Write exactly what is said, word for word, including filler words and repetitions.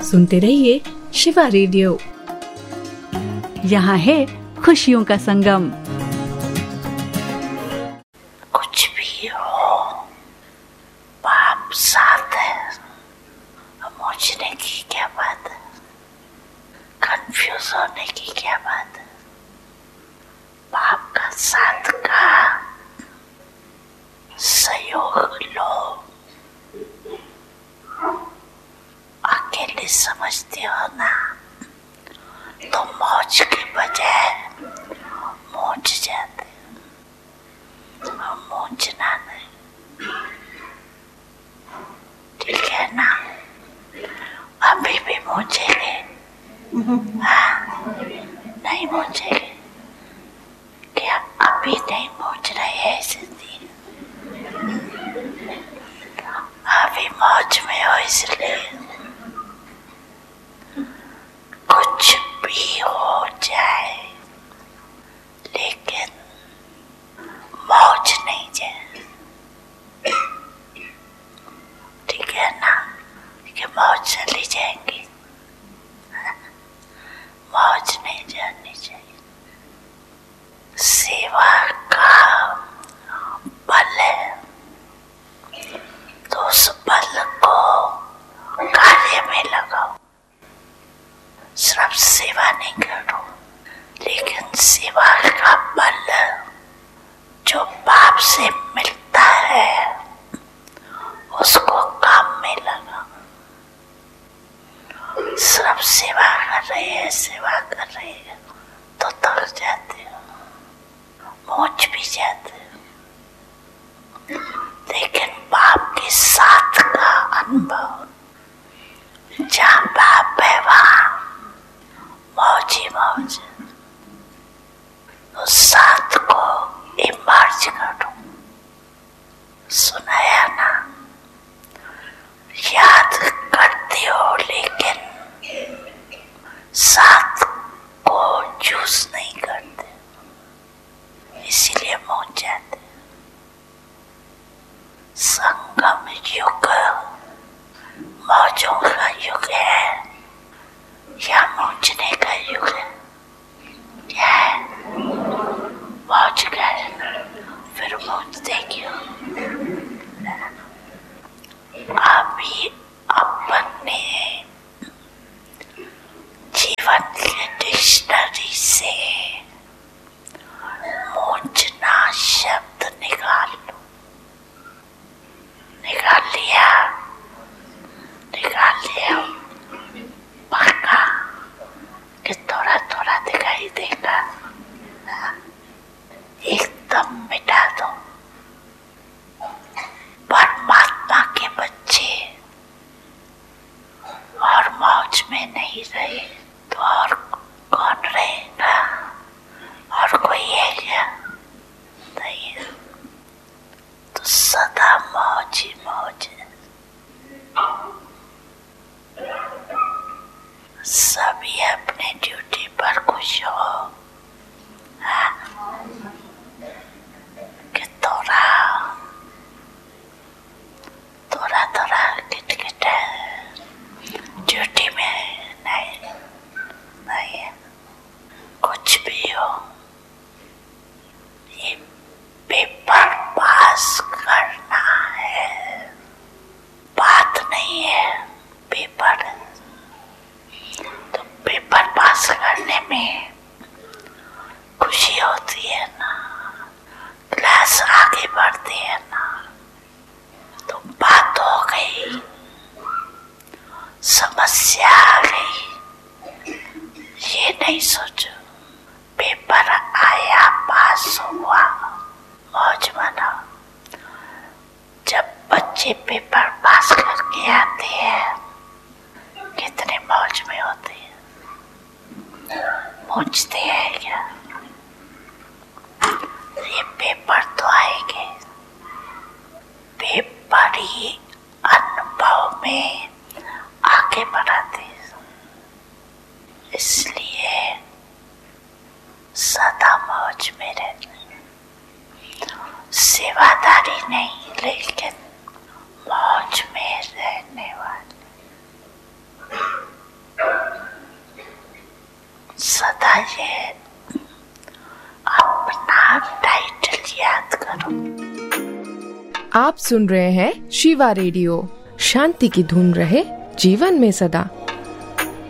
सुनते रहिए शिवा रेडियो। यहाँ है खुशियों का संगम। कुछ भी हो, बाप साथ है, मुझने की क्या बात है, कंफ्यूज होने की क्या बात है। बाप का साथ का सहयोग लो। अकेले समझते हो ना तो मौज के बजाय मौज जाते हो, मौजना नहीं, ठीक है ना। अभी भी मौजेंगे, हाँ नहीं मौजेंगे क्या? अभी नहीं मौज रहे हैं जिंदगी, अभी मौज में हो, इसलिए कुछ भी हो जाए लेकिन मौज नहीं जाए, ठीक है ना। कि मौज चली जाएंगी, मौज नहीं जानी चाहिए। सेवा का बल है तो उस बल को कार्य में लगाओ। सिर्फ सेवा नहीं करो, लेकिन सेवा का बल जो बाप से मिलता है उसको काम में लगाओ। सिर्फ सेवा कर रहे हैं, सेवा कर रहे हैं तो थक जाते हो, मौज भी जाते हो, लेकिन बाप के साथ का अनुभव, जहाँ बाप है वहाँ मौज ही मौज। उस साथ को इमर्ज करो। सुनाया ना, याद करते हो लेकिन साथ को चूज नहीं करते, इसीलिए मौज जाते। संगम युग मौजों का युग है या मौजने का युग है? क्या है? मौज का है, फिर मौज देखियो। अभी अपने जीवन के डिक्शनरी से मौजना शब्द निकाल लो। निकाल लिया? निकाल लिया पक्का कि थोड़ा थोड़ा दिखाई देगा? एकदम मिटा दो। परमात्मा के बच्चे और मौज में नहीं रहे तो और कौन रहेगा? और कोई है क्या? नहीं है, तो सदा मौज ही मौज है। सभी अपने ड्यूटी पर खुश हो, कि थोड़ा थोड़ा थोड़ा किटकिट ड्यूटी में नहीं नहीं है। कुछ भी हो, ये पेपर पास करना है, बात नहीं है। पेपर तो पेपर पास करने में खुशी होती है ना, क्लास आगे बढ़ती है ना, तो बात हो गई, समस्या आ गई। ये नहीं सोचो पेपर आया, पास हुआ, मौज मनाओ। जब बच्चे पेपर पास करके आते हैं कितने मौज में होते हैं, मौजते हैं क्या? ये पेपर तो आएंगे, पेपर ही अनुभव में आगे बढ़ाते हैं। इसलिए सदा मौज में रहना, सेवादारी नहीं लेकिन मौज में रहने वाले। सदा ये अपना टाइटल याद करो। आप सुन रहे हैं शिवा रेडियो। शांति की धुन रहे जीवन में सदा।